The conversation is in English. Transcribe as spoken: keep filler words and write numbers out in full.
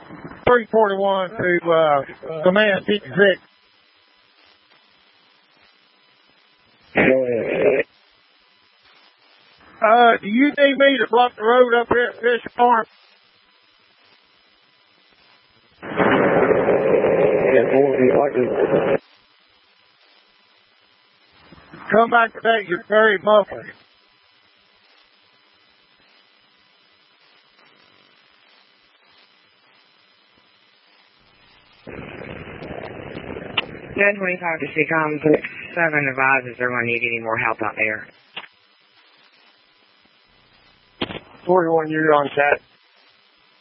three forty-one to uh, Command fifty-six. Uh, do you need me to block the road up here at Fisher Farm? Come back today, you're very muffled. ten twenty-five to C COM seven advises they're going to need any more help out there. forty-one, you're on chat.